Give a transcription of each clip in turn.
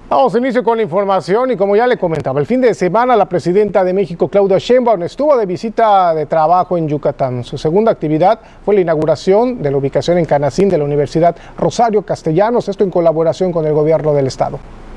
Vamos a inicio con la información y como ya le comentaba, el fin de semana la presidenta de México, Claudia Sheinbaum, estuvo de visita de trabajo en Yucatán. Su segunda actividad fue la inauguración de la ubicación en Canacín de la Universidad Rosario Castellanos, esto en colaboración con el gobierno del estado.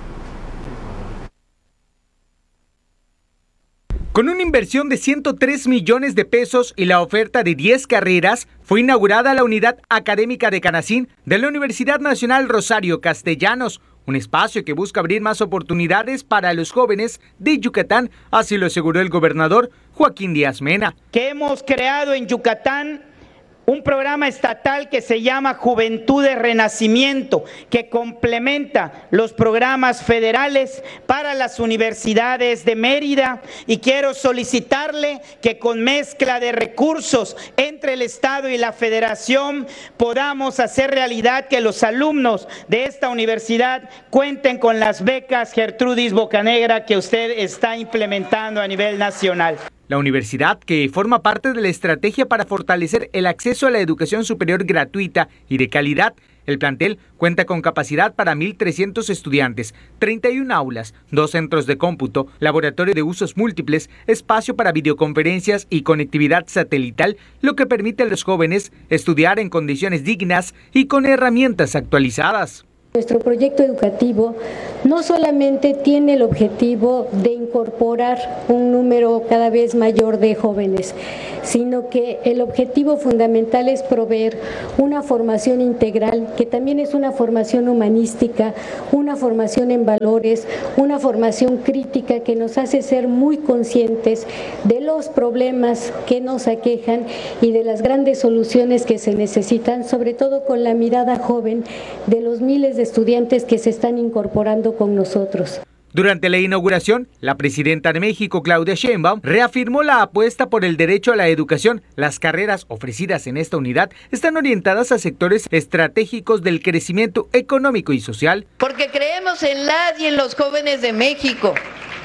Con una inversión de 103 millones de pesos y la oferta de 10 carreras, fue inaugurada la unidad académica de Canacín de la Universidad Nacional Rosario Castellanos, un espacio que busca abrir más oportunidades para los jóvenes de Yucatán, así lo aseguró el gobernador Joaquín Díaz Mena. Que hemos creado en Yucatán un programa estatal que se llama Juventud de Renacimiento, que complementa los programas federales para las universidades de Mérida, y quiero solicitarle que con mezcla de recursos entre el Estado y la Federación podamos hacer realidad que los alumnos de esta universidad cuenten con las becas Gertrudis Bocanegra que usted está implementando a nivel nacional. La universidad, que forma parte de la estrategia para fortalecer el acceso a la educación superior gratuita y de calidad, el plantel cuenta con capacidad para 1,300 estudiantes, 31 aulas, 2 centros de cómputo, laboratorio de usos múltiples, espacio para videoconferencias y conectividad satelital, lo que permite a los jóvenes estudiar en condiciones dignas y con herramientas actualizadas. Nuestro proyecto educativo no solamente tiene el objetivo de incorporar un número cada vez mayor de jóvenes, sino que el objetivo fundamental es proveer una formación integral, que también es una formación humanística, una formación en valores, una formación crítica que nos hace ser muy conscientes de los problemas que nos aquejan y de las grandes soluciones que se necesitan, sobre todo con la mirada joven de los miles de estudiantes que se están incorporando con nosotros. Durante la inauguración, la presidenta de México, Claudia Sheinbaum, reafirmó la apuesta por el derecho a la educación. Las carreras ofrecidas en esta unidad están orientadas a sectores estratégicos del crecimiento económico y social. Porque creemos en las y en los jóvenes de México,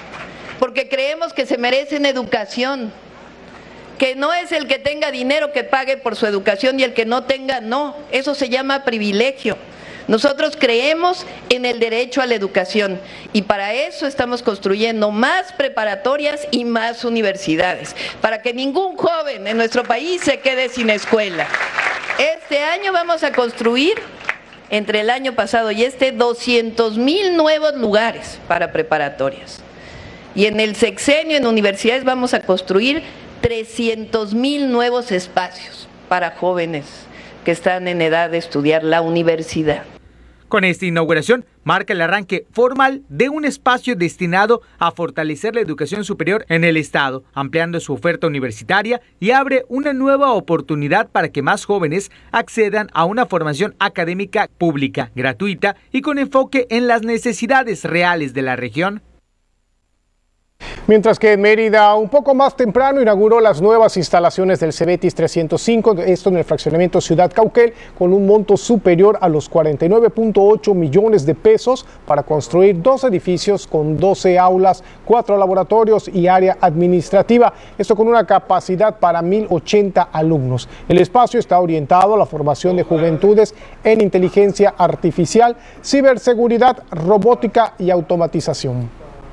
porque creemos que se merecen educación, que no es el que tenga dinero que pague por su educación y el que no tenga, no, eso se llama privilegio. Nosotros creemos en el derecho a la educación y para eso estamos construyendo más preparatorias y más universidades, para que ningún joven en nuestro país se quede sin escuela. Este año vamos a construir, entre el año pasado y 200,000 nuevos lugares para preparatorias. Y en el sexenio en universidades vamos a construir 300,000 nuevos espacios para jóvenes que están en edad de estudiar la universidad. Con esta inauguración marca el arranque formal de un espacio destinado a fortalecer la educación superior en el estado, ampliando su oferta universitaria y abre una nueva oportunidad para que más jóvenes accedan a una formación académica pública, gratuita y con enfoque en las necesidades reales de la región. Mientras que en Mérida, un poco más temprano, inauguró las nuevas instalaciones del Cebetis 305, esto en el fraccionamiento Ciudad Cauquel, con un monto superior a los 49.8 millones de pesos para construir 2 edificios con 12 aulas, 4 laboratorios y área administrativa, esto con una capacidad para 1,080 alumnos. El espacio está orientado a la formación de juventudes en inteligencia artificial, ciberseguridad, robótica y automatización.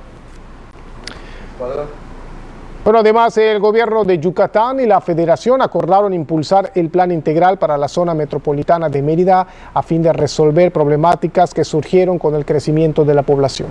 Bueno, además el gobierno de Yucatán y la Federación acordaron impulsar el plan integral para la zona metropolitana de Mérida a fin de resolver problemáticas que surgieron con el crecimiento de la población.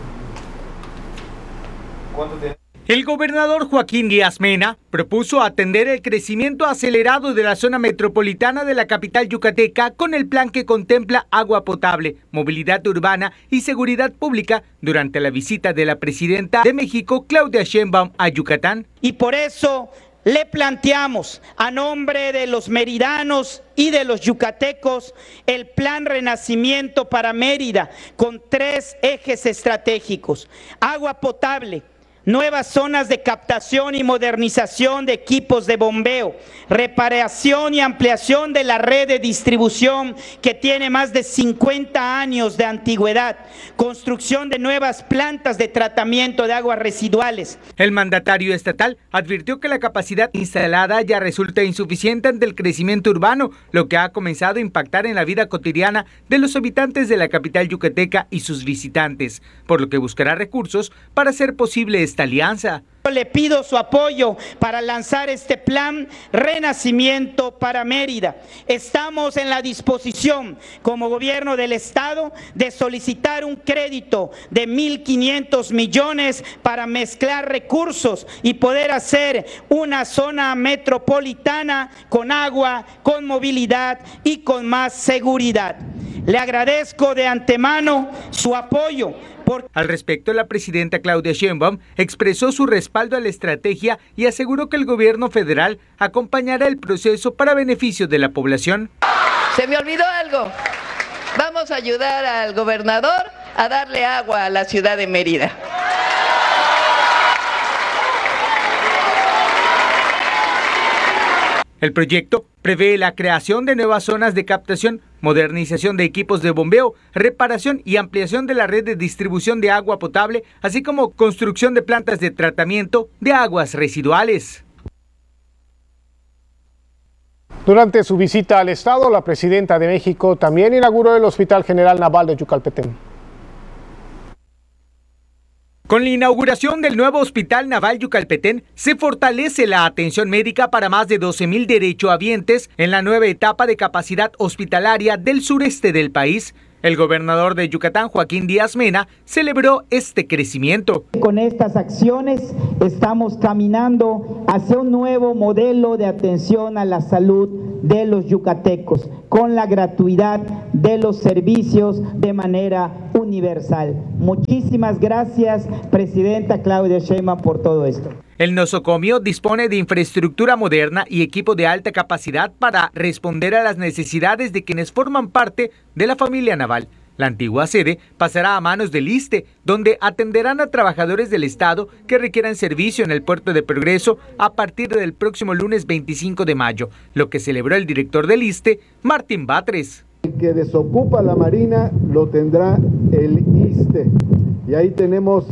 El gobernador Joaquín Díaz Mena propuso atender el crecimiento acelerado de la zona metropolitana de la capital yucateca con el plan que contempla agua potable, movilidad urbana y seguridad pública durante la visita de la presidenta de México, Claudia Sheinbaum, a Yucatán. Y por eso le planteamos a nombre de los meridanos y de los yucatecos el Plan Renacimiento para Mérida con 3 ejes estratégicos: agua potable, nuevas zonas de captación y modernización de equipos de bombeo, reparación y ampliación de la red de distribución que tiene más de 50 años de antigüedad, construcción de nuevas plantas de tratamiento de aguas residuales. El mandatario estatal advirtió que la capacidad instalada ya resulta insuficiente ante el crecimiento urbano, lo que ha comenzado a impactar en la vida cotidiana de los habitantes de la capital yucateca y sus visitantes, por lo que buscará recursos para hacer posible esta alianza. Le pido su apoyo para lanzar este plan Renacimiento para Mérida. Estamos en la disposición, como gobierno del estado, de solicitar un crédito de 1.500 millones para mezclar recursos y poder hacer una zona metropolitana con agua, con movilidad y con más seguridad. Le agradezco de antemano su apoyo. Al respecto, la presidenta Claudia Sheinbaum expresó su respaldo a la estrategia y aseguró que el gobierno federal acompañará el proceso para beneficio de la población. Se me olvidó algo. Vamos a ayudar al gobernador a darle agua a la ciudad de Mérida. El proyecto prevé la creación de nuevas zonas de captación, modernización de equipos de bombeo, reparación y ampliación de la red de distribución de agua potable, así como construcción de plantas de tratamiento de aguas residuales. Durante su visita al estado, la presidenta de México también inauguró el Hospital General Naval de Yucalpetén. Con la inauguración del nuevo Hospital Naval Yucalpetén, se fortalece la atención médica para más de 12,000 derechohabientes en la nueva etapa de capacidad hospitalaria del sureste del país. El gobernador de Yucatán, Joaquín Díaz Mena, celebró este crecimiento. Con estas acciones estamos caminando hacia un nuevo modelo de atención a la salud de los yucatecos, con la gratuidad de los servicios de manera universal. Muchísimas gracias, presidenta Claudia Sheinbaum, por todo esto. El nosocomio dispone de infraestructura moderna y equipo de alta capacidad para responder a las necesidades de quienes forman parte de la familia naval. La antigua sede pasará a manos del ISSSTE, donde atenderán a trabajadores del Estado que requieran servicio en el puerto de Progreso a partir del próximo lunes 25 de mayo, lo que celebró el director del ISSSTE, Martín Batres. El que desocupa la Marina lo tendrá el ISSSTE, y ahí tenemos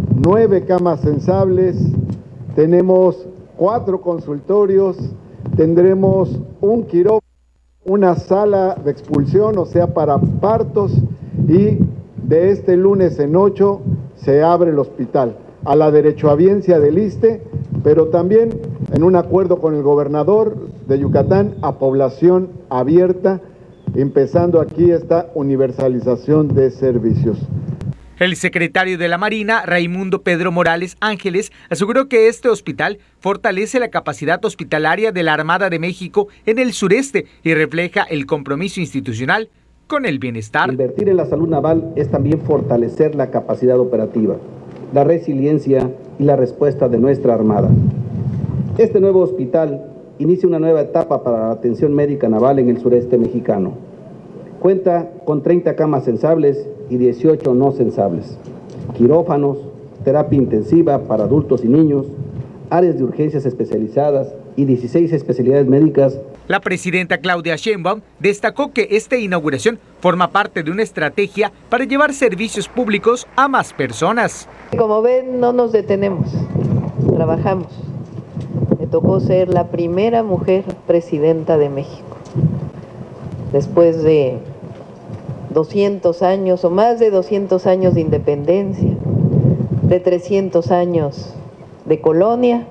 9 camas sensables, tenemos 4 consultorios, tendremos un quirófano, una sala de expulsión, o sea, para partos, y de este lunes en 8 se abre el hospital a la derechohabiencia del ISSSTE, pero también en un acuerdo con el gobernador de Yucatán a población abierta, empezando aquí esta universalización de servicios. El secretario de la Marina, Raimundo Pedro Morales Ángeles, aseguró que este hospital fortalece la capacidad hospitalaria de la Armada de México en el sureste y refleja el compromiso institucional con el bienestar. Invertir en la salud naval es también fortalecer la capacidad operativa, la resiliencia y la respuesta de nuestra Armada. Este nuevo hospital inicia una nueva etapa para la atención médica naval en el sureste mexicano. Cuenta con 30 camas sensables y 18 no sensables, quirófanos, terapia intensiva para adultos y niños, áreas de urgencias especializadas y 16 especialidades médicas. La presidenta Claudia Sheinbaum destacó que esta inauguración forma parte de una estrategia para llevar servicios públicos a más personas. Como ven, no nos detenemos, trabajamos. Me tocó ser la primera mujer presidenta de México. Después de 200 años o más de 200 años de independencia, de 300 años de colonia,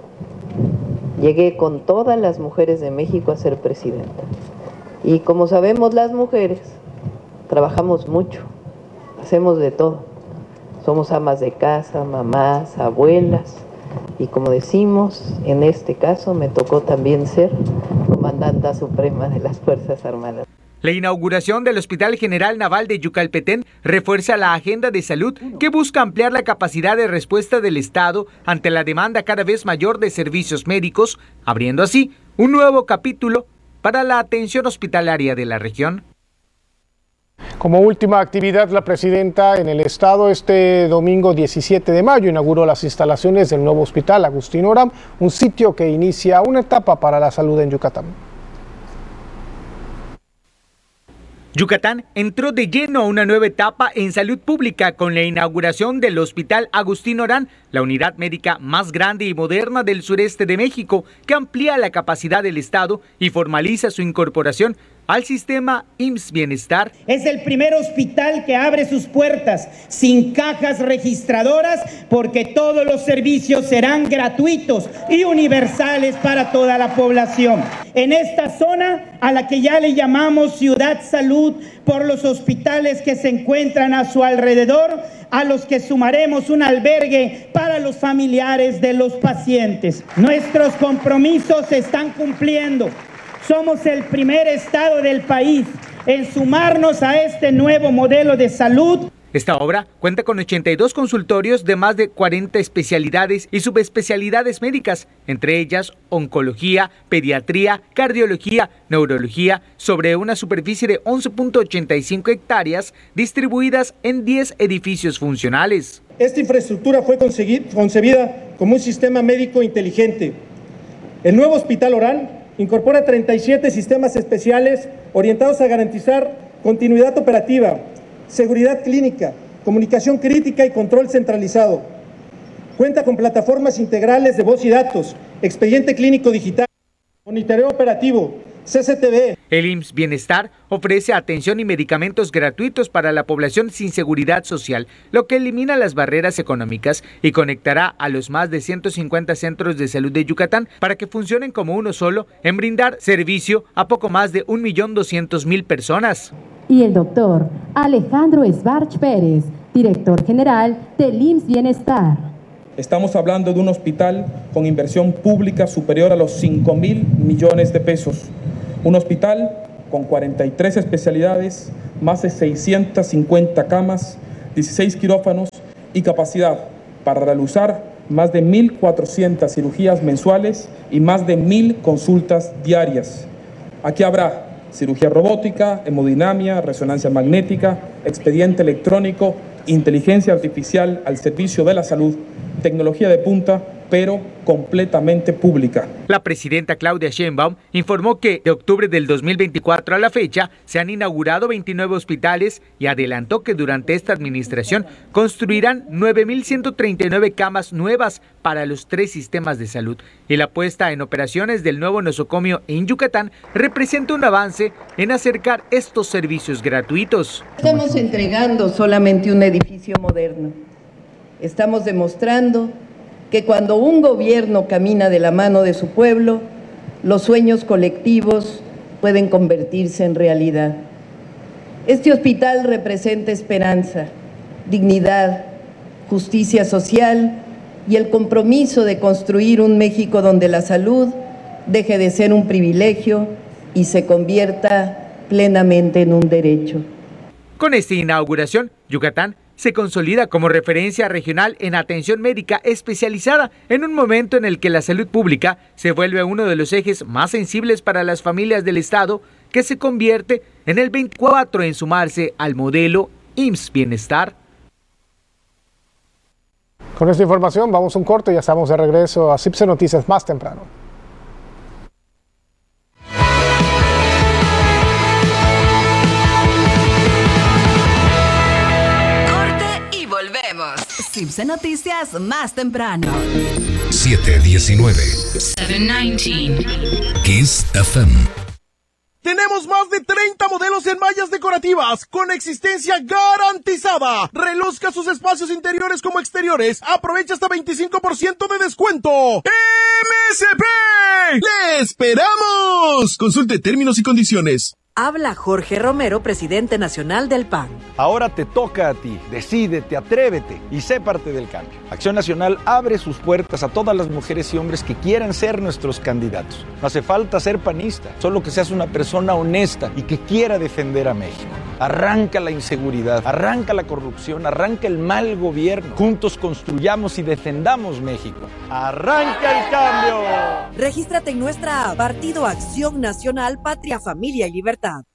llegué con todas las mujeres de México a ser presidenta. Y como sabemos, las mujeres trabajamos mucho, hacemos de todo. Somos amas de casa, mamás, abuelas, y como decimos, en este caso me tocó también ser comandanta suprema de las Fuerzas Armadas. La inauguración del Hospital General Naval de Yucalpetén refuerza la agenda de salud que busca ampliar la capacidad de respuesta del Estado ante la demanda cada vez mayor de servicios médicos, abriendo así un nuevo capítulo para la atención hospitalaria de la región. Como última actividad, la presidenta en el estado este domingo 17 de mayo inauguró las instalaciones del nuevo hospital Agustín Oram, un sitio que inicia una etapa para la salud en Yucatán. Yucatán entró de lleno a una nueva etapa en salud pública con la inauguración del Hospital Agustín Oram, la unidad médica más grande y moderna del sureste de México, que amplía la capacidad del Estado y formaliza su incorporación al sistema IMSS Bienestar. Es el primer hospital que abre sus puertas sin cajas registradoras, porque todos los servicios serán gratuitos y universales para toda la población. En esta zona, a la que ya le llamamos Ciudad Salud, por los hospitales que se encuentran a su alrededor, a los que sumaremos un albergue para los familiares de los pacientes. Nuestros compromisos se están cumpliendo. Somos el primer estado del país en sumarnos a este nuevo modelo de salud. Esta obra cuenta con 82 consultorios de más de 40 especialidades y subespecialidades médicas, entre ellas oncología, pediatría, cardiología, neurología, sobre una superficie de 11.85 hectáreas distribuidas en 10 edificios funcionales. Esta infraestructura fue concebida como un sistema médico inteligente. El nuevo Hospital Oram incorpora 37 sistemas especiales orientados a garantizar continuidad operativa, seguridad clínica, comunicación crítica y control centralizado. Cuenta con plataformas integrales de voz y datos, expediente clínico digital, monitoreo operativo, CCTV. El IMSS Bienestar ofrece atención y medicamentos gratuitos para la población sin seguridad social, lo que elimina las barreras económicas y conectará a los más de 150 centros de salud de Yucatán para que funcionen como uno solo en brindar servicio a poco más de 1.200.000 personas. Y el doctor Alejandro Esbarch Pérez, director general del IMSS Bienestar. Estamos hablando de un hospital con inversión pública superior a los 5.000 millones de pesos. Un hospital con 43 especialidades, más de 650 camas, 16 quirófanos y capacidad para realizar más de 1.400 cirugías mensuales y más de 1.000 consultas diarias. Aquí habrá cirugía robótica, hemodinamia, resonancia magnética, expediente electrónico, inteligencia artificial al servicio de la salud, tecnología de punta, pero completamente pública. La presidenta Claudia Sheinbaum informó que de octubre del 2024 a la fecha se han inaugurado 29 hospitales y adelantó que durante esta administración construirán 9.139 camas nuevas para los 3 sistemas de salud. Y la puesta en operaciones del nuevo nosocomio en Yucatán representa un avance en acercar estos servicios gratuitos. Estamos entregando solamente un edificio moderno. Estamos demostrando que cuando un gobierno camina de la mano de su pueblo, los sueños colectivos pueden convertirse en realidad. Este hospital representa esperanza, dignidad, justicia social y el compromiso de construir un México donde la salud deje de ser un privilegio y se convierta plenamente en un derecho. Con esta inauguración, Yucatán se consolida como referencia regional en atención médica especializada en un momento en el que la salud pública se vuelve uno de los ejes más sensibles para las familias del Estado, que se convierte en el 24 en sumarse al modelo IMSS Bienestar. Con esta información vamos a un corte y ya estamos de regreso a CIPSE Noticias más temprano. CIPSE Noticias más temprano. 719. 719. Kiss FM. Tenemos más de 30 modelos en mallas decorativas con existencia garantizada. Reluzca sus espacios interiores como exteriores. Aprovecha hasta 25% de descuento. ¡MSP! ¡Le esperamos! Consulte términos y condiciones. Habla Jorge Romero, presidente nacional del PAN. Ahora te toca a ti. Decídete, atrévete y sé parte del cambio. Acción Nacional abre sus puertas a todas las mujeres y hombres que quieran ser nuestros candidatos. No hace falta ser panista, solo que seas una persona honesta y que quiera defender a México. Arranca la inseguridad, arranca la corrupción, arranca el mal gobierno. Juntos construyamos y defendamos México. ¡Arranca el cambio! Regístrate en nuestra app, Partido Acción Nacional, Patria, Familia y Libertad.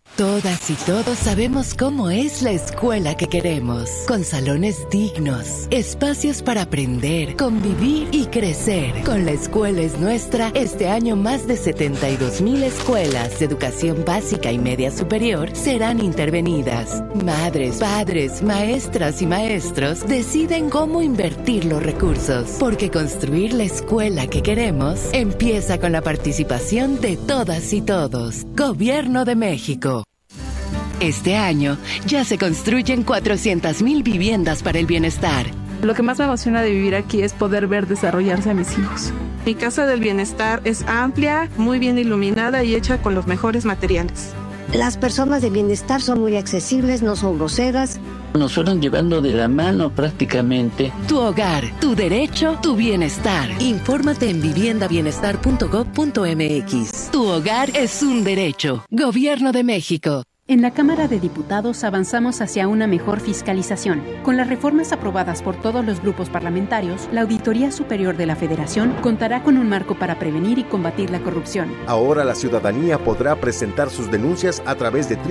Todas y todos sabemos cómo es la escuela que queremos, con salones dignos, espacios para aprender, convivir y crecer. Con La Escuela es Nuestra, este año más de 72,000 escuelas de educación básica y media superior serán intervenidas. Madres, padres, maestras y maestros deciden cómo invertir los recursos, porque construir la escuela que queremos empieza con la participación de todas y todos. Gobierno de México. Este año ya se construyen 400,000 viviendas para el bienestar. Lo que más me emociona de vivir aquí es poder ver desarrollarse a mis hijos. Mi casa del bienestar es amplia, muy bien iluminada y hecha con los mejores materiales. Las personas de bienestar son muy accesibles, no son groseras. Nos fueron llevando de la mano prácticamente. Tu hogar, tu derecho, tu bienestar. Infórmate en viviendabienestar.gov.mx. Tu hogar es un derecho. Gobierno de México. En la Cámara de Diputados avanzamos hacia una mejor fiscalización. Con las reformas aprobadas por todos los grupos parlamentarios, la Auditoría Superior de la Federación contará con un marco para prevenir y combatir la corrupción. Ahora la ciudadanía podrá presentar sus denuncias a través de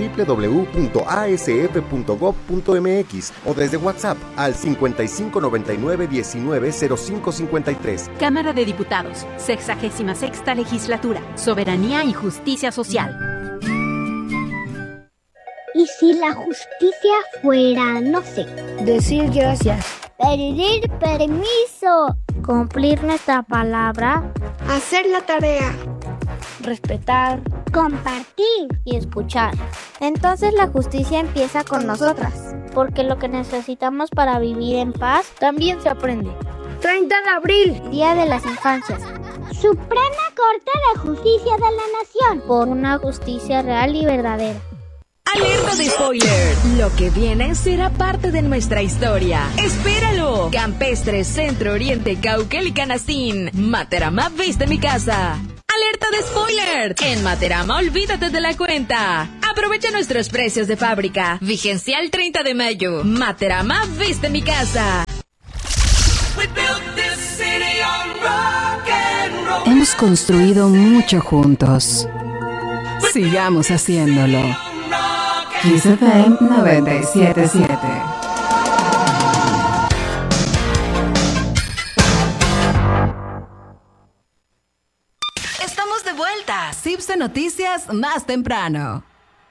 www.asf.gov.mx o desde WhatsApp al 5599-190553. Cámara de Diputados, 66ª Legislatura, Soberanía y Justicia Social. ¿Y si la justicia fuera, no sé, decir gracias, pedir permiso, cumplir nuestra palabra, hacer la tarea, respetar, compartir y escuchar? Entonces la justicia empieza con nosotras, porque lo que necesitamos para vivir en paz también se aprende. 30 de abril, Día de las Infancias. Suprema Corte de Justicia de la Nación, por una justicia real y verdadera. Alerta de spoiler. Lo que viene será parte de nuestra historia. ¡Espéralo! Campestre, Centro, Oriente, Cauquel y Canastín. Materama viste mi casa. ¡Alerta de spoiler! En Materama olvídate de la cuenta. Aprovecha nuestros precios de fábrica. Vigencia el 30 de mayo. Materama viste mi casa. Hemos construido mucho juntos. Sigamos haciéndolo. Kiss FM 97.7. Estamos de vuelta. CIPSE Noticias más temprano.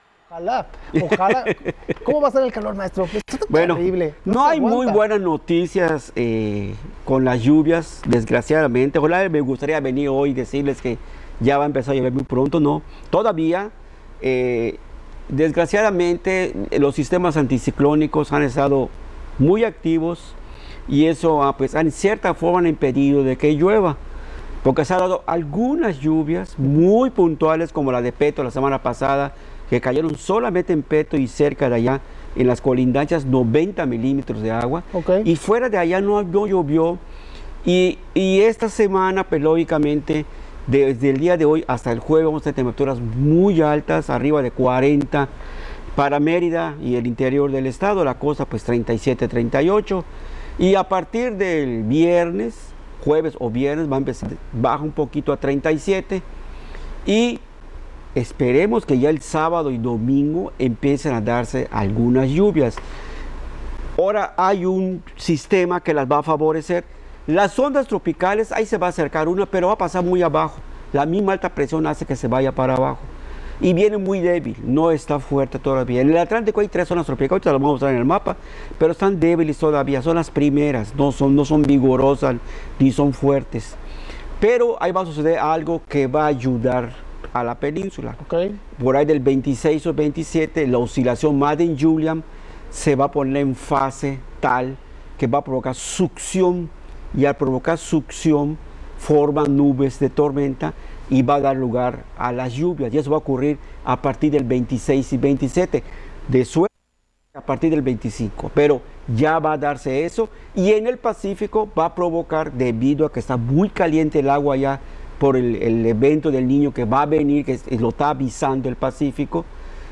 Ojalá. ¿Cómo va a ser el calor, maestro? Esto es terrible. No hay muy buenas noticias con las lluvias, desgraciadamente. Ojalá, me gustaría venir hoy y decirles que ya va a empezar a llover muy pronto. No, todavía. Desgraciadamente los sistemas anticiclónicos han estado muy activos y eso pues en cierta forma han impedido de que llueva, porque se han dado algunas lluvias muy puntuales como la de Peto la semana pasada, que cayeron solamente en Peto y cerca de allá en las colindancias 90 milímetros de agua, y fuera de allá no llovió, y esta semana pues lógicamente desde el día de hoy hasta el jueves vamos a tener temperaturas muy altas, arriba de 40 para Mérida y el interior del estado, la costa pues 37, 38, y a partir del viernes, jueves o viernes va a empezar, baja un poquito a 37, y esperemos que ya el sábado y domingo empiecen a darse algunas lluvias. Ahora hay un sistema que las va a favorecer. Las ondas tropicales, ahí se va a acercar una, pero va a pasar muy abajo. La misma alta presión hace que se vaya para abajo. Y viene muy débil, no está fuerte todavía. En el Atlántico hay 3 zonas tropicales, ahorita las vamos a mostrar en el mapa, pero están débiles todavía, son las primeras, no son vigorosas ni son fuertes. Pero ahí va a suceder algo que va a ayudar a la península. Por ahí del 26 o 27, la oscilación Madden-Julian se va a poner en fase tal que va a provocar succión, y al provocar succión forman nubes de tormenta y va a dar lugar a las lluvias, y eso va a ocurrir a partir del 26 y 27, de suerte a partir del 25, pero ya va a darse eso, y en el Pacífico va a provocar, debido a que está muy caliente el agua allá por el evento del Niño que va a venir, que lo está avisando el Pacífico,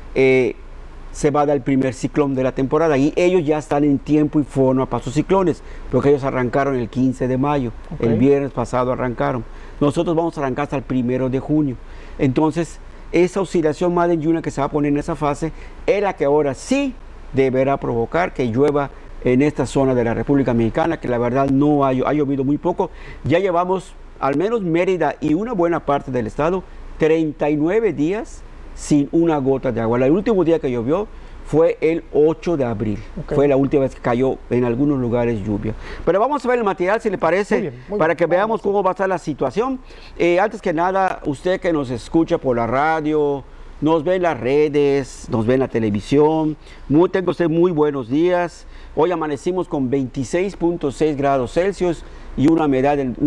se va a dar el primer ciclón de la temporada, y ellos ya están en tiempo y forma para sus ciclones, porque ellos arrancaron el 15 de mayo, el viernes pasado arrancaron. Nosotros vamos a arrancar hasta el 1 de junio. Entonces, esa oscilación Madden Julian que se va a poner en esa fase es la que ahora sí deberá provocar que llueva en esta zona de la República Mexicana, que la verdad no ha llovido muy poco. Ya llevamos, al menos Mérida y una buena parte del estado, 39 días sin una gota de agua. El último día que llovió fue el 8 de abril. Fue la última vez que cayó en algunos lugares lluvia. Pero vamos a ver el material, si le parece, para que veamos cómo va a estar la situación. Antes que nada, usted que nos escucha por la radio, nos ve en las redes, nos ve en la televisión, tenga usted muy buenos días. Hoy amanecimos con 26.6 grados Celsius y una humedad del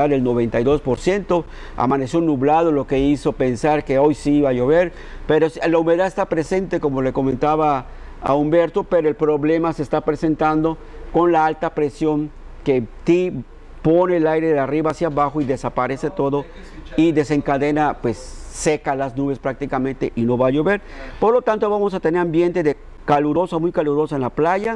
92%. Amaneció nublado, lo que hizo pensar que hoy sí iba a llover, pero la humedad está presente, como le comentaba a Humberto, pero el problema se está presentando con la alta presión que pone el aire de arriba hacia abajo y desaparece todo y desencadena, pues seca las nubes prácticamente y no va a llover. Por lo tanto, vamos a tener ambiente de calurosa, muy calurosa en la playa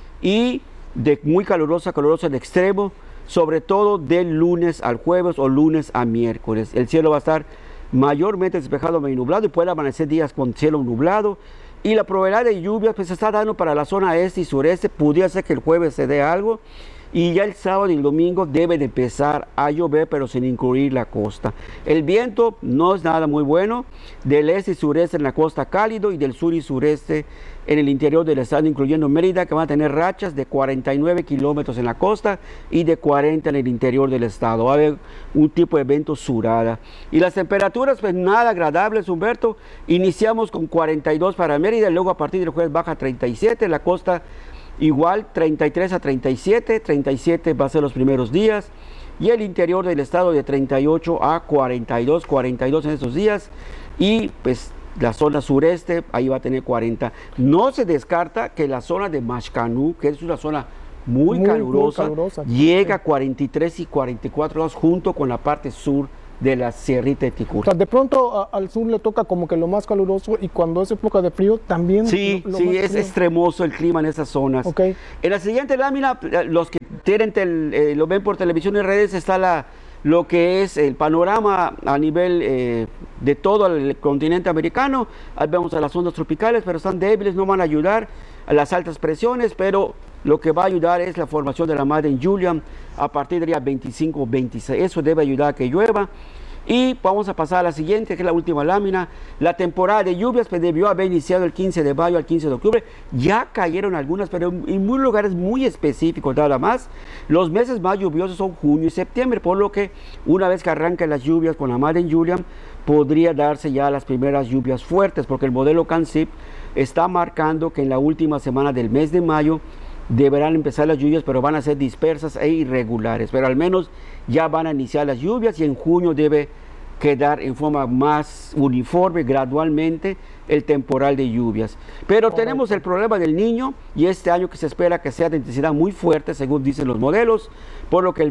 y de muy calurosa en extremo, sobre todo del lunes al jueves o lunes a miércoles. El cielo va a estar mayormente despejado, medio nublado, y puede amanecer días con cielo nublado. Y la probabilidad de lluvias pues se está dando para la zona este y sureste. Pudiera ser que el jueves se dé algo. Y ya el sábado y el domingo debe de empezar a llover, pero sin incluir la costa. El viento no es nada muy bueno, del este y sureste en la costa cálido y del sur y sureste en el interior del estado, incluyendo Mérida, que van a tener rachas de 49 kilómetros en la costa y de 40 en el interior del estado. Va a haber un tipo de viento surada. Y las temperaturas, pues nada agradables, Humberto. Iniciamos con 42 para Mérida, luego a partir del jueves baja a 37, en la costa igual 33 a 37, 37 va a ser los primeros días, y el interior del estado de 38 a 42 en estos días, y pues la zona sureste ahí va a tener 40. No se descarta que la zona de Maxcanú, que es una zona muy calurosa, llega a 43 y 44 grados junto con la parte sur de la Sierrita de Ticul. O sea, de pronto al sur le toca como que lo más caluroso, y cuando es época de frío también. Sí, es extremoso el clima en esas zonas. En la siguiente lámina, los que tienen lo ven por televisión y redes, está lo que es el panorama a nivel de todo el continente americano. Ahí vemos a las ondas tropicales, pero están débiles, no van a ayudar a las altas presiones, pero lo que va a ayudar es la formación de la Madden Julian a partir del día 25-26. Eso debe ayudar a que llueva. Y vamos a pasar a la siguiente, que es la última lámina. La temporada de lluvias pues debió haber iniciado el 15 de mayo al 15 de octubre. Ya cayeron algunas, pero en muchos lugares muy específicos nada más. Los meses más lluviosos son junio y septiembre, por lo que una vez que arranquen las lluvias con la Madden Julian, podría darse ya las primeras lluvias fuertes, porque el modelo CANSIP está marcando que en la última semana del mes de mayo deberán empezar las lluvias, pero van a ser dispersas e irregulares, pero al menos ya van a iniciar las lluvias, y en junio debe quedar en forma más uniforme gradualmente el temporal de lluvias. Pero tenemos el problema del Niño, y este año que se espera que sea de intensidad muy fuerte, según dicen los modelos, por lo que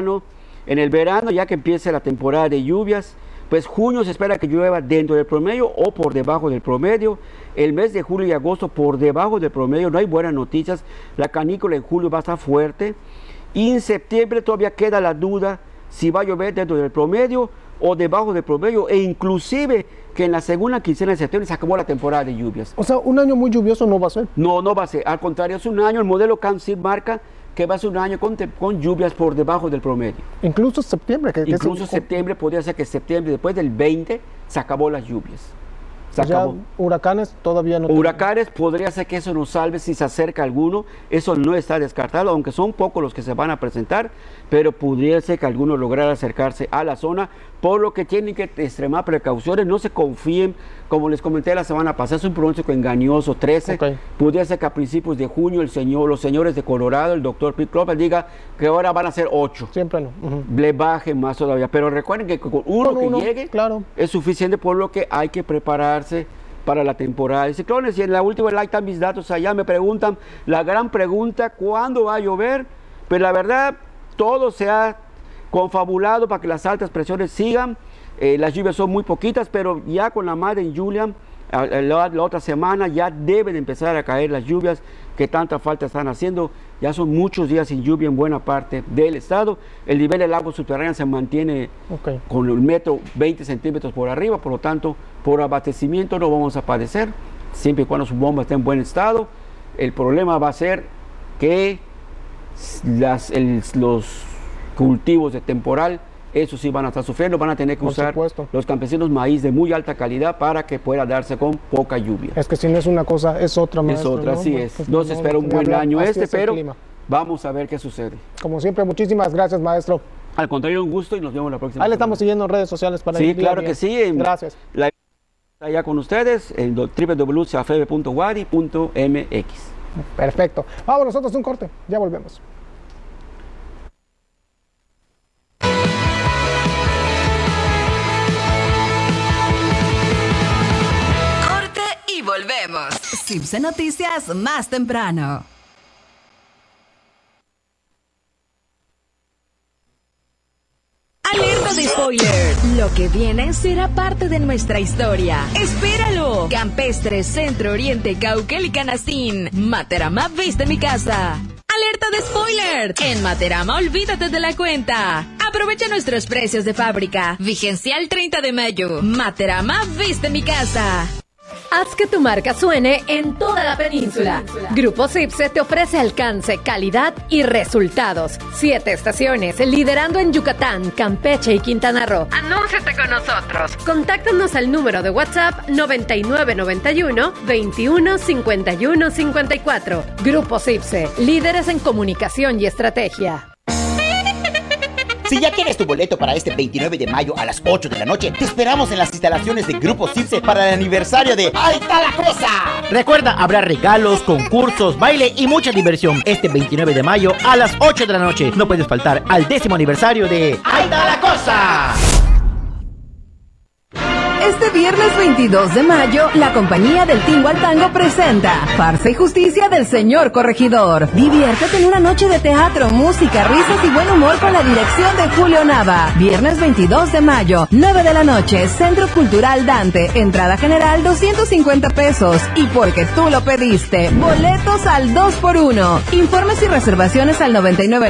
en el verano, ya que empiece la temporada de lluvias, pues junio se espera que llueva dentro del promedio o por debajo del promedio. El mes de julio y agosto por debajo del promedio, no hay buenas noticias. La canícula en julio va a estar fuerte, y en septiembre todavía queda la duda si va a llover dentro del promedio o debajo del promedio, e inclusive que en la segunda quincena de septiembre se acabó la temporada de lluvias. O sea, un año muy lluvioso no va a ser. No va a ser, al contrario, es un año, el modelo CANSIP marca que va a ser un año con lluvias por debajo del promedio. Incluso septiembre. Incluso septiembre, podría ser que septiembre, después del 20, se acabó las lluvias. Ya huracanes todavía no. Huracanes, podría ser que eso nos salve si se acerca alguno. Eso no está descartado, aunque son pocos los que se van a presentar, pero podría ser que alguno lograra acercarse a la zona, por lo que tienen que extremar precauciones. No se confíen, como les comenté la semana pasada, es un pronóstico engañoso, 13. Podría ser que a principios de junio los señores de Colorado, el doctor Pete Clover, diga que ahora van a ser 8. Siempre no. Le bajen más todavía, pero recuerden que con uno que llegue es suficiente, por lo que hay que prepararse para la temporada de ciclones. Y en la última like están mis datos allá, me preguntan la gran pregunta: ¿cuándo va a llover? Pues la verdad, todo se ha confabulado para que las altas presiones sigan. Las lluvias son muy poquitas, pero ya con la Madden Julian la otra semana ya deben empezar a caer las lluvias que tanta falta están haciendo. Ya son muchos días sin lluvia en buena parte del estado. El nivel del agua subterránea se mantiene con el metro 20 centímetros por arriba, por lo tanto, por abastecimiento no vamos a padecer, siempre y cuando su bomba esté en buen estado. El problema va a ser que los cultivos de temporal, eso sí van a estar sufriendo, van a tener que usar los campesinos maíz de muy alta calidad para que pueda darse con poca lluvia. Es que si no es una cosa, es otra, maestro. Es otra, ¿no? así es. No se espera un buen año pero clima. Vamos a ver qué sucede. Como siempre, muchísimas gracias, maestro. Al contrario, un gusto y nos vemos la próxima. Ahí le estamos siguiendo en redes sociales para Sí, claro que sí. Gracias. Allá con ustedes en www.cafebe.wadi.mx. Perfecto. Vamos nosotros un corte, ya volvemos. Y volvemos. CIPSE Noticias más temprano. Alerta de spoiler. Lo que viene será parte de nuestra historia. ¡Espéralo! Campestre, Centro Oriente, Cauquel y Canastín. Materama viste mi casa. ¡Alerta de spoiler! En Materama, olvídate de la cuenta. Aprovecha nuestros precios de fábrica. Vigencia el 30 de mayo. Materama viste mi casa. Haz que tu marca suene en toda la península. Grupo CIPSE te ofrece alcance, calidad y resultados. 7 estaciones, liderando en Yucatán, Campeche y Quintana Roo. Anúnciate con nosotros. Contáctanos al número de WhatsApp 9991 21 51 54. Grupo CIPSE, líderes en comunicación y estrategia. Si ya tienes tu boleto para este 29 de mayo a las 8 de la noche, te esperamos en las instalaciones de Grupo CIPSE para el aniversario de ¡Ahí está la cosa! Recuerda, habrá regalos, concursos, baile y mucha diversión este 29 de mayo a las 8 de la noche. No puedes faltar al 10º aniversario de ¡Ahí está la cosa! Este viernes 22 de mayo, la compañía del Tingo al Tango presenta Farsa y Justicia del Señor Corregidor. Diviértete en una noche de teatro, música, risas y buen humor con la dirección de Julio Nava. Viernes 22 de mayo, 9 de la noche, Centro Cultural Dante. Entrada general 250 pesos. Y porque tú lo pediste, boletos al 2x1. Informes y reservaciones al 99